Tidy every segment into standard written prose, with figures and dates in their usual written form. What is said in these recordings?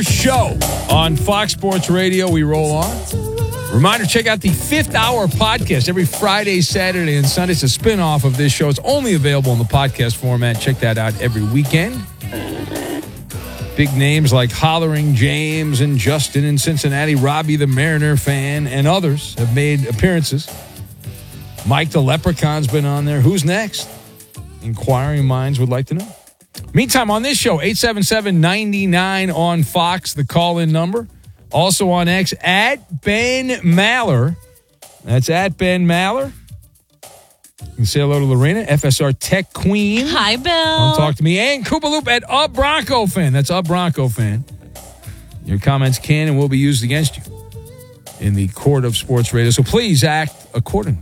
show on Fox Sports Radio. We roll on. Reminder, check out the Fifth Hour podcast every Friday, Saturday, and Sunday. It's a spinoff of this show. It's only available in the podcast format. Check that out every weekend. Big names like Hollering James and Justin in Cincinnati, Robbie the Mariner fan, and others have made appearances. Mike the Leprechaun's been on there. Who's next? Inquiring minds would like to know. Meantime, on this show, 877-99 on Fox, the call-in number. Also on X, at Ben Maller. That's at Ben Maller. You can say hello to Lorena, FSR Tech Queen. Hi, Bill. Don't talk to me. And Koopaloop at Up Bronco Fan. That's Up Bronco Fan. Your comments can and will be used against you in the court of sports radio. So please act accordingly.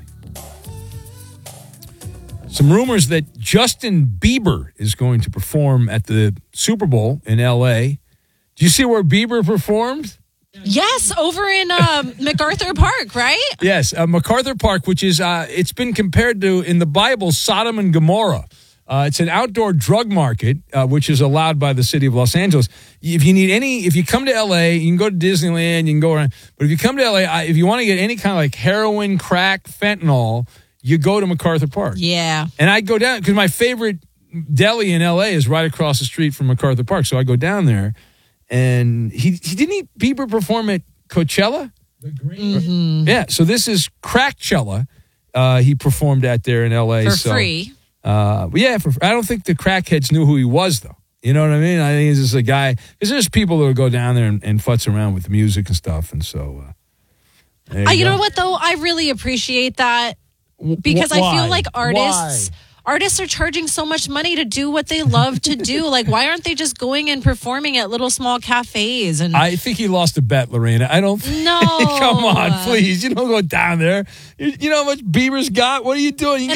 Some rumors that Justin Bieber is going to perform at the Super Bowl in L.A. Do you see where Bieber performed? Yes, over in MacArthur Park, right? Yes, MacArthur Park, which is, it's been compared to, in the Bible, Sodom and Gomorrah. It's an outdoor drug market, which is allowed by the city of Los Angeles. If you come to L.A., you can go to Disneyland, you can go around. But if you come to L.A., if you want to get any kind of like heroin, crack, fentanyl, you go to MacArthur Park. Yeah. And I go down, because my favorite deli in L.A. is right across the street from MacArthur Park. So I go down there. And Bieber perform at Coachella? The Green. Mm-hmm. Yeah, so this is Crackchella. He performed at there in L.A. For free. I don't think the crackheads knew who he was, though. You know what I mean? I think he's just a guy. Because there's people that will go down there and futz around with the music and stuff. And so, you know what, though? I really appreciate that. Because I feel like artists are charging so much money to do what they love to do. Like, why aren't they just going and performing at little small cafes? And I think he lost a bet, Lorena. I don't. No. Come on, please. You don't go down there. You know how much Bieber's got? What are you doing?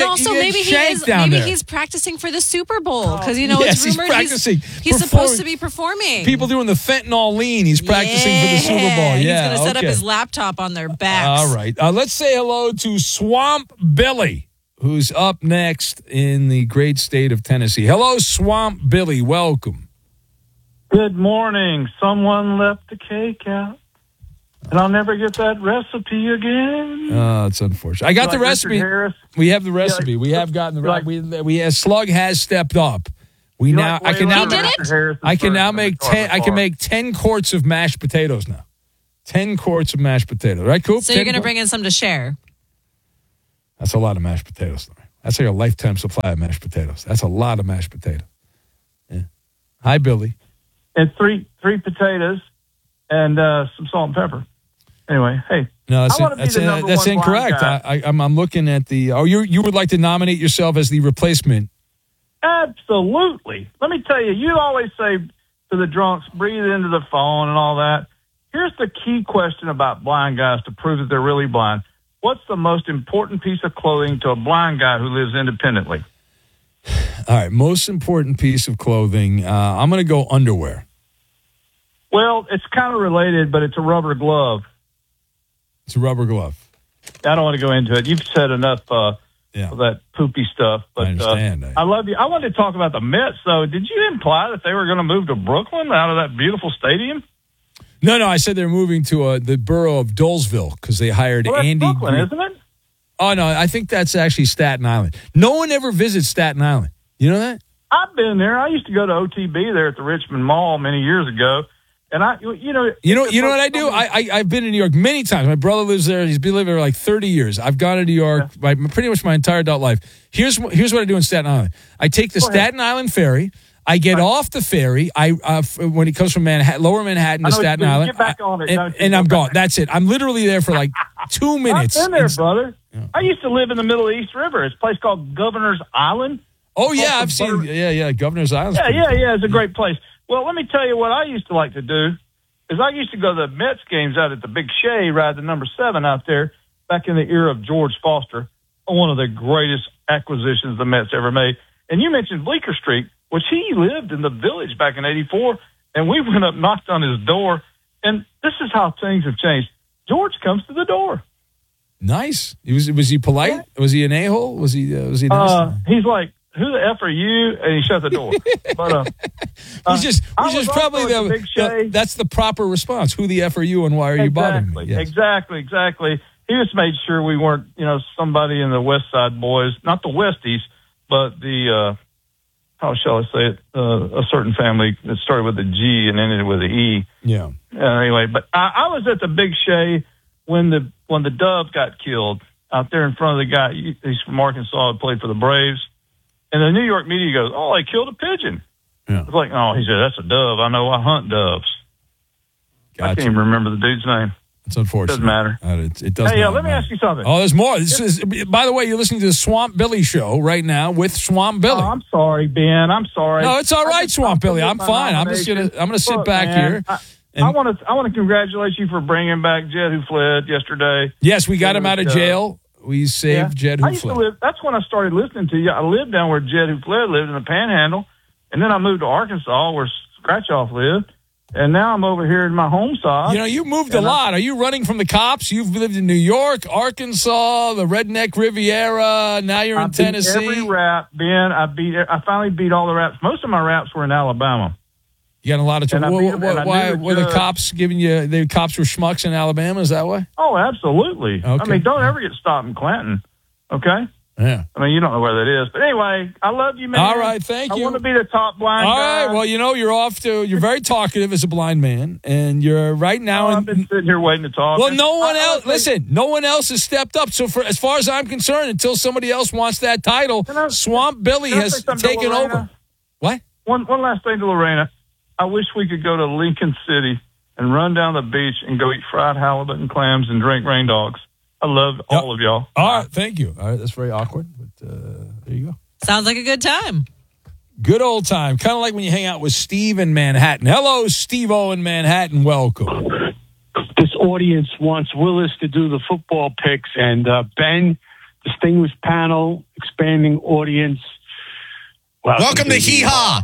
He's practicing for the Super Bowl. Because, it's rumored he's supposed to be performing. People doing the fentanyl lean. He's practicing for the Super Bowl. Yeah, he's going to set up his laptop on their backs. All right. Let's say hello to Swamp Billy, who's up next in the great state of Tennessee. Hello, Swamp Billy. Welcome. Good morning. Someone left the cake out, and I'll never get that recipe again. Oh, it's unfortunate. I got the recipe. We have the recipe. We have gotten the recipe. Slug has stepped up. I can now make 10 quarts of mashed potatoes now. 10 quarts of mashed potatoes. Right, Coop? So you're going to bring in some to share. That's a lot of mashed potatoes. That's like a lifetime supply of mashed potatoes. That's a lot of mashed potatoes. Yeah. Hi, Billy. And three potatoes and some salt and pepper. Anyway, hey. No, that's incorrect. I'm looking at the. Oh, you would like to nominate yourself as the replacement? Absolutely. Let me tell you. You always say to the drunks, breathe into the phone and all that. Here's the key question about blind guys to prove that they're really blind. What's the most important piece of clothing to a blind guy who lives independently? All right, most important piece of clothing. I'm going to go underwear. Well, it's kind of related, but it's a rubber glove. It's a rubber glove. I don't want to go into it. You've said enough of that poopy stuff. But, I understand. I love you. I wanted to talk about the Mets, though. Did you imply that they were going to move to Brooklyn out of that beautiful stadium? No, I said they're moving to the borough of Dolesville because they hired Andy. Brooklyn, isn't it? Oh, no, I think that's actually Staten Island. No one ever visits Staten Island. You know that? I've been there. I used to go to OTB there at the Richmond Mall many years ago. And you know what I do? I've been in New York many times. My brother lives there. He's been living there like 30 years. I've gone to New York pretty much my entire adult life. Here's what I do in Staten Island. I take the Staten Island ferry. I get off the ferry. When it comes from Lower Manhattan to Staten Island, get back on it, and I'm gone. That's it. I'm literally there for like 2 minutes. I've been there, brother. Yeah. I used to live in the Middle East River. It's a place called Governor's Island. Oh yeah, I've seen. Yeah, Governor's Island. Yeah. It's a great place. Well, let me tell you what I used to like to do is I used to go to the Mets games out at the Big Shea, right, the number 7 out there, back in the era of George Foster, one of the greatest acquisitions the Mets ever made. And you mentioned Bleecker Street, which he lived in the Village back in '84, and we went up, knocked on his door, and this is how things have changed. George comes to the door. Nice. Was he polite? Yeah. Was he an a-hole? Was he nice? He's like, who the F are you? And he shut the door. But which is probably that's the proper response. Who the F are you and why are you bothering me? Yes. Exactly. He just made sure we weren't, somebody in the West Side Boys, not the Westies, but the, how shall I say it, a certain family that started with a G and ended with an E. Yeah. Anyway, but I was at the Big Shea when the dove got killed out there in front of the guy. He's from Arkansas, played for the Braves. And the New York media goes, "Oh, they killed a pigeon." Yeah. It's like, "Oh," he said, "that's a dove. I know. I hunt doves." Gotcha. I can't even remember the dude's name. It's unfortunate. Doesn't matter. It doesn't. Hey, let me ask you something. Oh, there's more. This is, by the way, you're listening to the Swamp Billy Show right now with Swamp Billy. Oh, I'm sorry, Ben. I'm sorry. No, it's all right, Swamp Billy. I'm fine. I'm gonna sit back here. I want to congratulate you for bringing back Jed who fled yesterday. Yes, we got him out of jail. We saved Jed who fled. That's when I started listening to you. I lived down where Jed who fled lived in the Panhandle, and then I moved to Arkansas where Scratch Off lived, and now I'm over here in my home side. You moved a lot. Are you running from the cops? You've lived in New York, Arkansas, the Redneck Riviera. Now you're in Tennessee. Every rap, Ben. I finally beat all the raps. Most of my raps were in Alabama. You got a lot of trouble. Why were the cops giving you? The cops were schmucks in Alabama. Is that why? Oh, absolutely. Okay. I mean, don't ever get stopped in Clanton. Okay. Yeah. I mean, you don't know where that is, but anyway, I love you, man. All right, thank you. I want to be the top blind guy. All right, well, you're very talkative as a blind man, and you're right now. I've been sitting here waiting to talk. Well, no one else has stepped up. So, as far as I'm concerned, until somebody else wants that title, Swamp Billy has taken over. What? One last thing to Lorena. I wish we could go to Lincoln City and run down the beach and go eat fried halibut and clams and drink rain dogs. I love all of y'all. All right, thank you. All right, that's very awkward, but there you go. Sounds like a good time. Good old time. Kind of like when you hang out with Steve in Manhattan. Hello, Steve-O in Manhattan. Welcome. This audience wants Willis to do the football picks, and Ben, distinguished panel, expanding audience. Welcome to Hee Haw.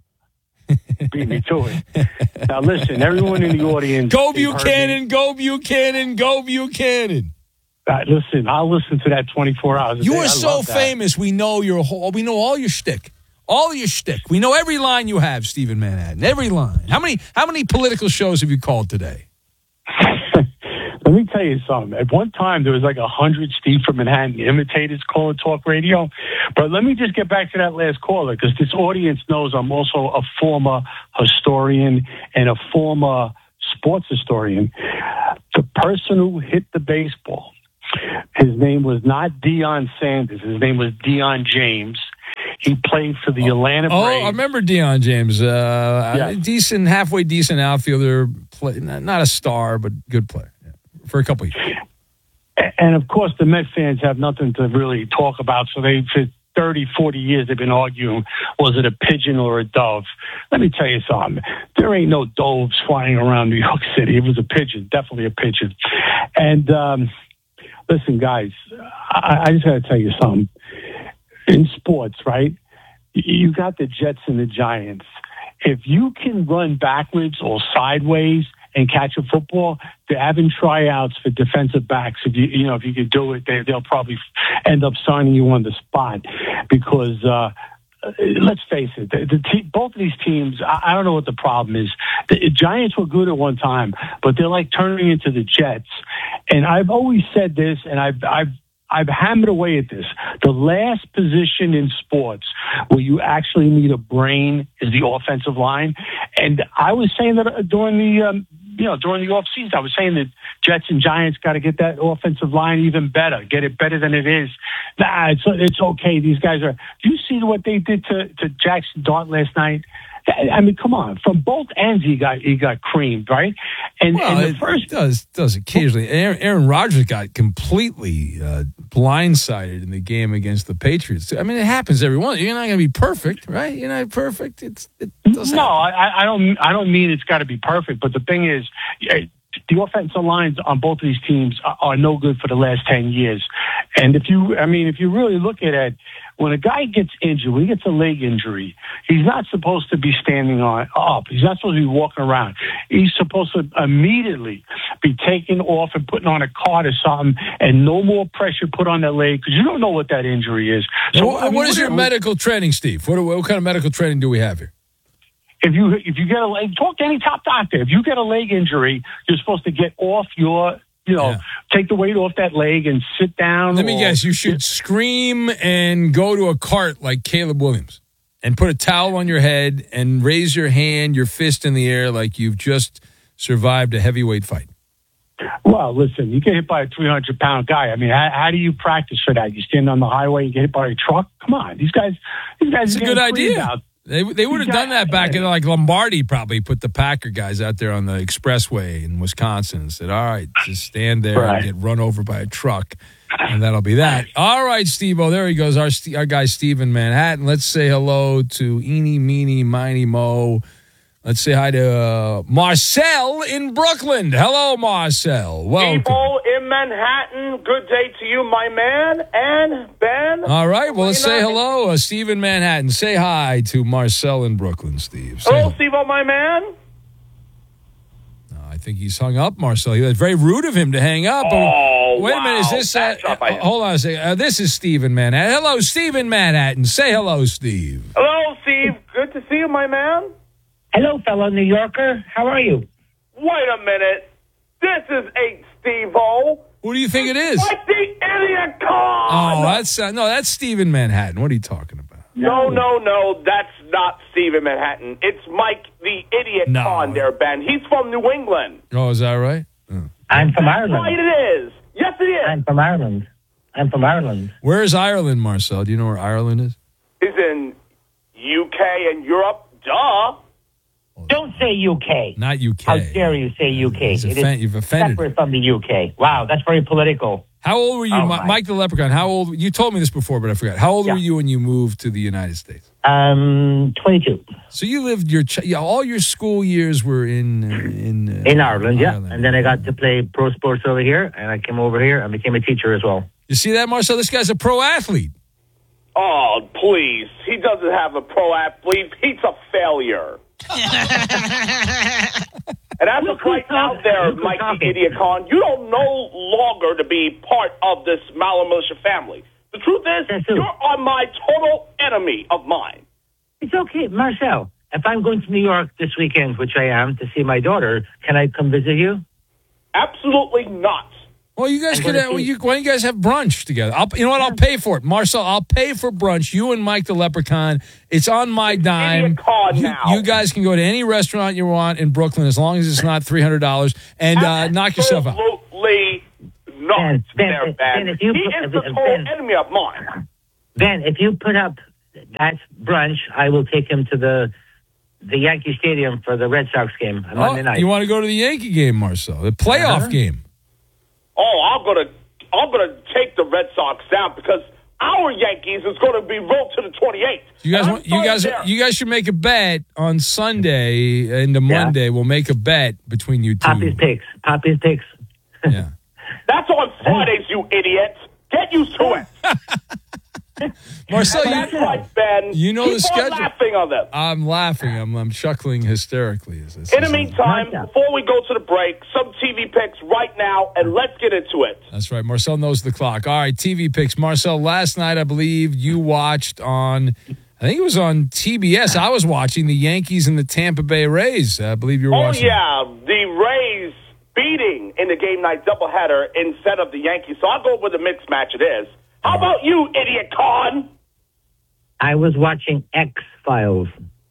Beat me to it. Now listen, everyone in the audience. Go Buchanan, go Buchanan, go Buchanan. Listen, I'll listen to that 24 hours a day. You are so famous. We know we know all your shtick. All your shtick. We know every line you have, Stephen Manhattan. Every line. How many political shows have you called today? Let me tell you something. At one time, there was like 100 Steve from Manhattan imitators calling talk radio. But let me just get back to that last caller, because this audience knows I'm also a former historian and a former sports historian. The person who hit the baseball, his name was not Deion Sanders. His name was Deion James. He played for the Atlanta Braves. Oh, I remember Deion James. Decent, halfway decent outfielder. Not a star, but good player. For a couple of years. And, of course, the Met fans have nothing to really talk about. So for 30, 40 years, they've been arguing, was it a pigeon or a dove? Let me tell you something. There ain't no doves flying around New York City. It was a pigeon, definitely a pigeon. And listen, guys, I just got to tell you something. In sports, right, you got the Jets and the Giants. If you can run backwards or sideways and catch a football, they're having tryouts for defensive backs. If you could do it, they'll probably end up signing you on the spot, because let's face it, both of these teams, I don't know what the problem is. The Giants were good at one time, but they're like turning into the Jets. And I've always said this, and I've hammered away at this. The last position in sports where you actually need a brain is the offensive line. And I was saying that during the off season, I was saying that Jets and Giants got to get that offensive line even better, get it better than it is. Nah, it's okay. These guys are. Do you see what they did to Jackson Dart last night? I mean, come on. From both ends, he got creamed, right? And the first does occasionally. Aaron Rodgers got completely blindsided in the game against the Patriots. I mean, it happens every once. You're not going to be perfect, right? You're not perfect. It does no, I don't mean it's got to be perfect. But the thing is, the offensive lines on both of these teams are no good for the last 10 years. And if you really look at it, when a guy gets injured, when he gets a leg injury, he's not supposed to be standing up. He's not supposed to be walking around. He's supposed to immediately be taken off and putting on a cart or something, and no more pressure put on that leg because you don't know what that injury is. So, what is your medical training, Steve? What kind of medical training do we have here? If you get a leg, talk to any top doctor. If you get a leg injury, you're supposed to get off your. Take the weight off that leg and sit down. Let me guess. You should scream and go to a cart like Caleb Williams and put a towel on your head and raise your hand, your fist in the air like you've just survived a heavyweight fight. Well, listen, you get hit by a 300-pound guy. I mean, how do you practice for that? You stand on the highway, you get hit by a truck? Come on. These guys. It's a good idea. They would have done that back in like Lombardi. Probably put the Packer guys out there on the expressway in Wisconsin and said, "All right, just stand there and get run over by a truck, and that'll be that." All right, Steve-O, there he goes. Our guy Steve in Manhattan. Let's say hello to Eeny, Meeny, Miny, Mo. Let's say hi to Marcel in Brooklyn. Hello, Marcel. Welcome. People in Manhattan, good day to you, my man, and Ben. All right, well, let's say hello. Steve in Manhattan. Say hi to Marcel in Brooklyn, Steve. Hello, Steve-O, my man. I think he's hung up, Marcel. It was very rude of him to hang up. Wait a minute. Is this... hold on a second. This is Steve in Manhattan. Hello, Steve in Manhattan. Say hello, Steve. Hello, Steve. Good to see you, my man. Hello, fellow New Yorker. How are you? Wait a minute. This is ain't Steve-O. Who do you think it is? Like the idiot con. Oh, that's Steve in Manhattan. What are you talking about? No. That's not Steve in Manhattan. It's Mike the idiot con there, Ben. He's from New England. Oh, is that right? I'm from Ireland. Right, it is. Yes, it is. I'm from Ireland. Where is Ireland, Marcel? Do you know where Ireland is? It's in UK and Europe. Duh. Don't say UK. Not UK. How dare you say UK? You've offended. Separate from the UK. Wow, that's very political. How old were you, Mike the Leprechaun? How old? You told me this before, but I forgot. How old were you when you moved to the United States? 22. So you lived all your school years were in Ireland, yeah. And then I got to play pro sports over here, and I came over here and became a teacher as well. You see that, Marcel? This guy's a pro athlete. Oh, please. He doesn't have a pro athlete. He's a failure. And as of right now there, Mike the Idiot Con, you don't no longer to be part of this Maller Militia family. The truth is, you're on my total enemy of mine. It's okay, Marcel. If I'm going to New York this weekend, which I am, to see my daughter, can I come visit you? Absolutely not. Well, you guys could. Why don't you guys have brunch together? You know what? I'll pay for it, Marcel. I'll pay for brunch. You and Mike the Leprechaun. It's on my dime. You guys can go to any restaurant you want in Brooklyn as long as it's not $300 and knock yourself out. Absolutely not. Ben, he is the total enemy of mine. Ben, if you put up that brunch, I will take him to the Yankee Stadium for the Red Sox game on Monday night. You want to go to the Yankee game, Marcel? The playoff game. Oh, I'm gonna take the Red Sox down because our Yankees is going to be rolled to the 28th. You guys should make a bet on Sunday into Monday. We'll make a bet between you two. Poppy's picks. Yeah. That's on Fridays, you idiots. Get used to it. Marcel, that's right, Ben. You know the schedule. Laughing on them. I'm laughing. I'm chuckling hysterically. In the meantime, before we go to the break, some TV picks right now, and let's get into it. That's right. Marcel knows the clock. All right, TV picks. Marcel, last night I believe you watched on, I think it was on TBS. I was watching the Yankees and the Tampa Bay Rays. I believe you were watching. Oh, yeah. The Rays beating in the game night doubleheader instead of the Yankees. So I'll go with a mixed match it is. How about you, idiot con? I was watching X-Files.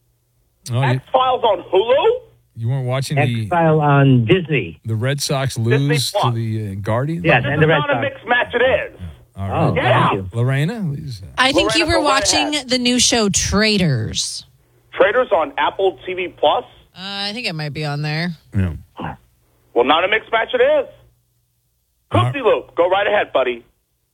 X-Files on Hulu? You weren't watching X-Files on Disney. The Red Sox lose to the Guardians? Yes, and the Red Sox. Not a mixed match it is. All right. Thank you. Lorena? Please. I think you were watching the new show Traitors. Traitors on Apple TV Plus? I think it might be on there. Yeah. Well, not a mixed match it is. Coopsy Loop, go right ahead, buddy.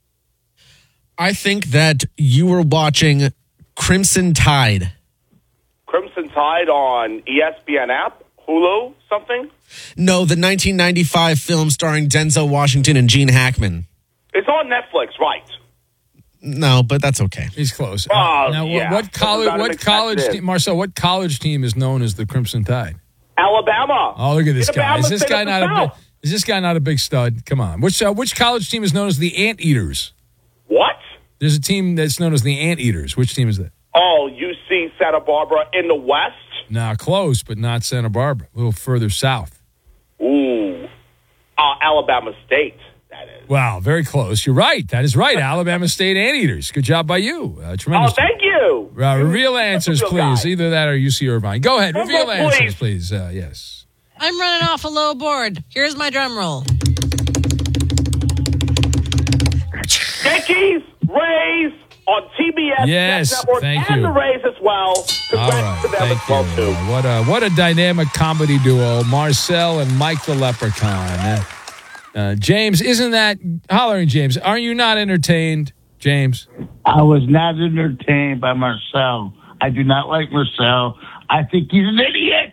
I think that you were watching Crimson Tide. Crimson Tide on ESPN app? Hulu something? No, the 1995 film starring Denzel Washington and Gene Hackman. It's on Netflix, right? No, but that's okay. He's close. Oh, what college, Marcel, what college team is known as the Crimson Tide? Alabama. Oh, look at this guy. Alabama Is this guy not a big stud? Come on. Which college team is known as the Anteaters? What? There's a team that's known as the Anteaters. Which team is that? Oh, UC Santa Barbara in the West? Nah, close, but not Santa Barbara. A little further south. Ooh. Alabama State, that is. Wow, very close. You're right. That is right. Alabama State Anteaters. Good job by you. Tremendous. Oh, thank you. Reveal answers, please. Guy. Either that or UC Irvine. Go ahead. Reveal answers, please. Yes. I'm running off a low board. Here's my drum roll. Yankees, Rays on TBS yes, Network, thank and you. the Rays as well. Congrats to them as well, too. What a dynamic comedy duo, Marcel and Mike the Leprechaun. James, isn't that hollering, James? Are you not entertained, James? I was not entertained by Marcel. I do not like Marcel. I think he's an idiot.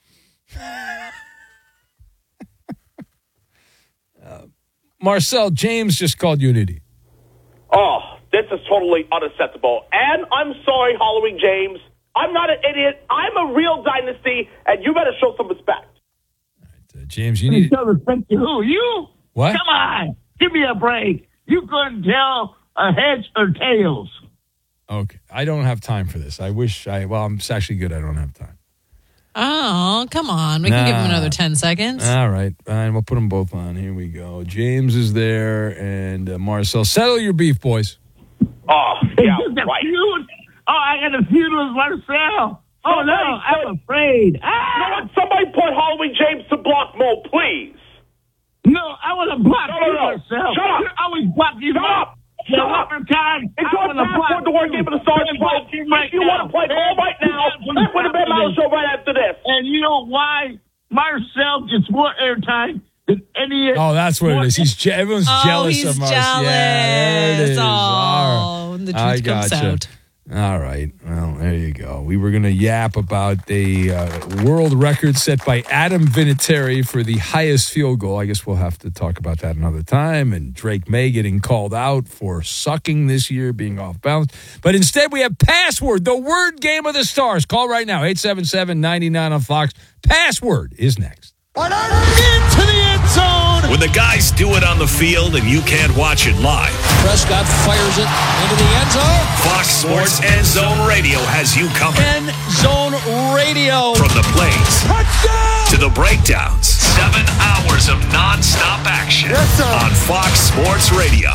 Marcel, James just called you an idiot. Oh, this is totally unacceptable. And I'm sorry, Hollowing James. I'm not an idiot. I'm a real dynasty, and you better show some respect. All right, James, you need to respect to who? You? What? Come on. Give me a break. You couldn't tell heads or tails. Okay. I don't have time for this. I'm actually good. I don't have time. Oh, come on. We can give him another 10 seconds. All right. Fine. We'll put them both on. Here we go. James is there and Marcel. Settle your beef, boys. Oh, yeah, right. Feud? Oh, I got a feud with Marcel. Oh, no, I'm afraid. You know what? Somebody put Hollowing James to block mode, please. No, I want to block you, Marcel. Shut up. You're always blocking Shut up. Shut up. It's your passport to War Game of the Stars. If you want to play ball right now, that would have been my show right after this. And you know why Marcel gets more airtime than any... Oh, that's what it is. Everyone's jealous of Marcel. Jealous. Yeah, there it is. Oh, the truth comes out. All right. Well, there you go. We were going to yap about the world record set by Adam Vinatieri for the highest field goal. I guess we'll have to talk about that another time. And Drake May getting called out for sucking this year, being off balance. But instead, we have Password, the word game of the stars. Call right now, 877-99 on Fox. Password is next. Into the end zone. When the guys do it on the field and you can't watch it live, Prescott fires it into the end zone. Fox Sports End Zone Radio has you covered. End Zone Radio. From the plays Touchdown! to the breakdowns, 7 hours of nonstop action on Fox Sports Radio.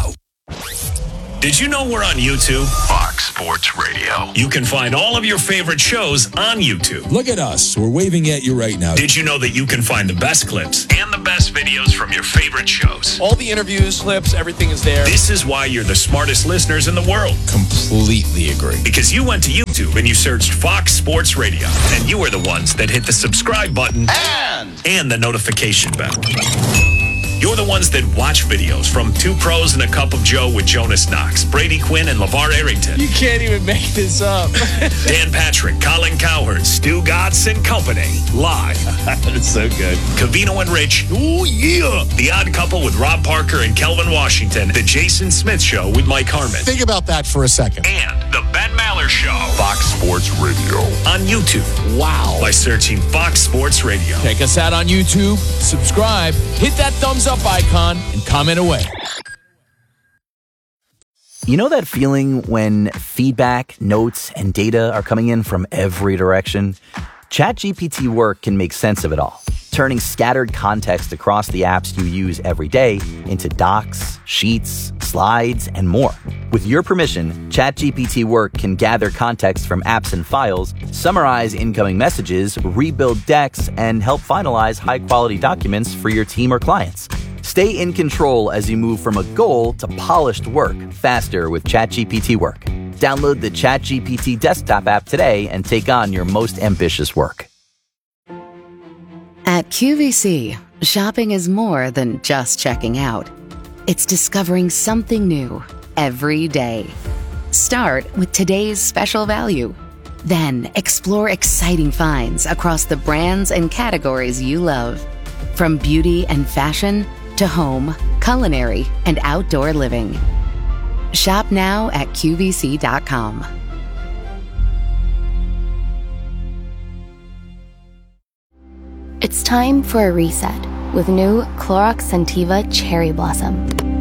Did you know we're on YouTube? Fox Sports Radio. You can find all of your favorite shows on YouTube. Look at us. We're waving at you right now. Did you know that you can find the best clips and the best videos from your favorite shows? All the interviews, clips, everything is there. This is why you're the smartest listeners in the world. Completely agree. Because you went to YouTube and you searched Fox Sports Radio, and you were the ones that hit the subscribe button and the notification bell. You're the ones that watch videos from Two Pros and a Cup of Joe with Jonas Knox, Brady Quinn, and LeVar Arrington. You can't even make this up. Dan Patrick, Colin Cowherd, Stu Gatz and Company. Live. That's so good. Covino and Rich. Ooh, yeah. The Odd Couple with Rob Parker and Kelvin Washington. The Jason Smith Show with Mike Harmon. Think about that for a second. And the Ben Maller Show. Fox Sports Radio. On YouTube. Wow. By searching Fox Sports Radio. Check us out on YouTube. Subscribe. Hit that thumbs up icon and comment away. You know that feeling when feedback, notes, and data are coming in from every direction? ChatGPT Work can make sense of it all, turning scattered context across the apps you use every day into docs, sheets, slides, and more. With your permission, ChatGPT Work can gather context from apps and files, summarize incoming messages, rebuild decks, and help finalize high-quality documents for your team or clients. Stay in control as you move from a goal to polished work faster with ChatGPT Work. Download the ChatGPT desktop app today and take on your most ambitious work. At QVC, shopping is more than just checking out. It's discovering something new every day. Start with today's special value. Then explore exciting finds across the brands and categories you love. From beauty and fashion to home, culinary, and outdoor living. Shop now at QVC.com. It's time for a reset with new Clorox Scentiva Cherry Blossom.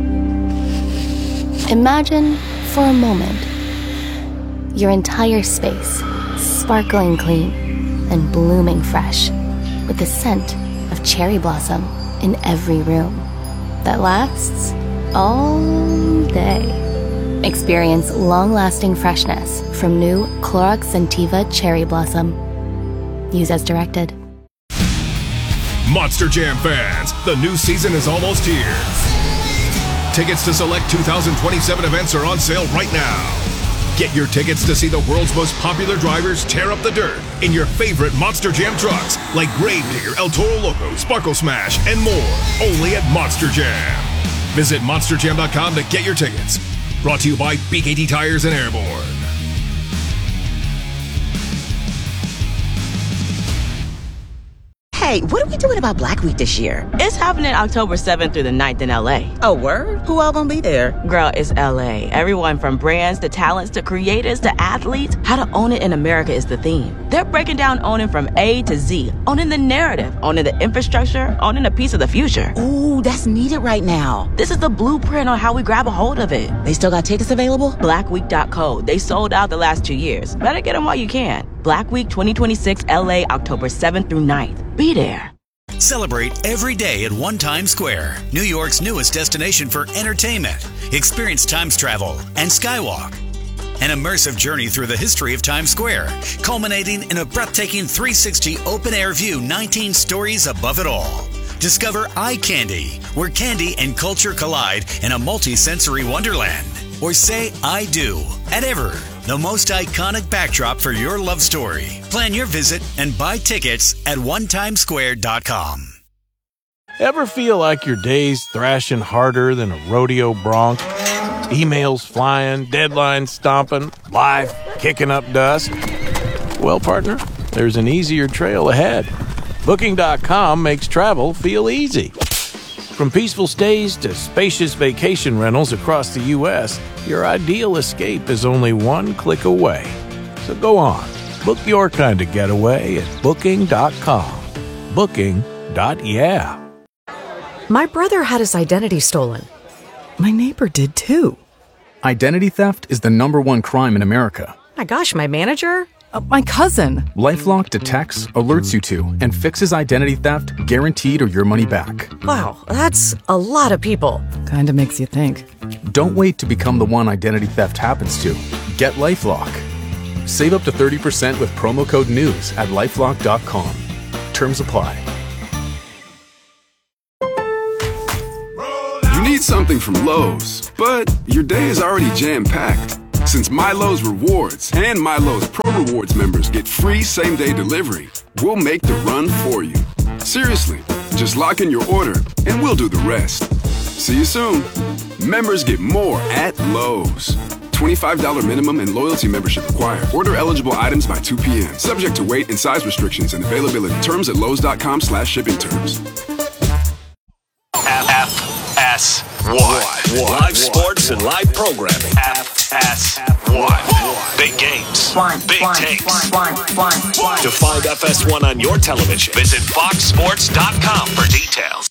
Imagine, for a moment, your entire space sparkling clean and blooming fresh with the scent of cherry blossom in every room that lasts all day. Experience long-lasting freshness from new Clorox Scentiva Cherry Blossom. Use as directed. Monster Jam fans, the new season is almost here. Tickets to select 2027 events are on sale right now. Get your tickets to see the world's most popular drivers tear up the dirt in your favorite Monster Jam trucks like Gravedigger, El Toro Loco, Sparkle Smash, and more, only at Monster Jam. Visit monsterjam.com to get your tickets. Brought to you by BKT Tires and Airborne. Hey, what are we doing about Black Week this year? It's happening October 7th through the 9th in LA. Oh, word? Who all gonna be there? Girl, it's LA. Everyone from brands to talents to creators to athletes. How to own it in America is the theme. They're breaking down owning from A to Z, owning the narrative, owning the infrastructure, owning a piece of the future. Ooh, that's needed right now. This is the blueprint on how we grab a hold of it. They still got tickets available? Blackweek.co. They sold out the last 2 years. Better get them while you can. Black Week 2026 LA, October 7th through 9th. Be there. Celebrate every day at One Times Square, New York's newest destination for entertainment. Experience Times Travel and Skywalk. An immersive journey through the history of Times Square, culminating in a breathtaking 360 open-air view 19 stories above it all. Discover Eye Candy, where candy and culture collide in a multi-sensory wonderland. Or say I do at Ever, the most iconic backdrop for your love story. Plan your visit and buy tickets at onetimesquare.com. Ever feel like your day's thrashing harder than a rodeo bronc? Emails flying, deadlines stomping, life kicking up dust? Well, partner, there's an easier trail ahead. Booking.com makes travel feel easy. From peaceful stays to spacious vacation rentals across the U.S., your ideal escape is only one click away. So go on, book your kind of getaway at Booking.com. Booking.yeah. My brother had his identity stolen. My neighbor did too. Identity theft is the #1 crime in America. My gosh, my manager? My cousin. LifeLock detects, alerts you to, and fixes identity theft guaranteed or your money back. Wow, that's a lot of people. Kinda makes you think. Don't wait to become the one identity theft happens to. Get LifeLock. Save up to 30% with promo code NEWS at LifeLock.com. Terms apply. You need something from Lowe's, but your day is already jam-packed. Since MyLowe's Rewards and MyLowe's Pro Rewards members get free same-day delivery, we'll make the run for you. Seriously, just lock in your order and we'll do the rest. See you soon. Members get more at Lowe's. $25 minimum and loyalty membership required. Order eligible items by 2 p.m. Subject to weight and size restrictions and availability. Terms at lowes.com/shipping terms. FS1. Live sports and live programming. FS1. Big games. Big takes. To find FS1 on your television, visit foxsports.com for details.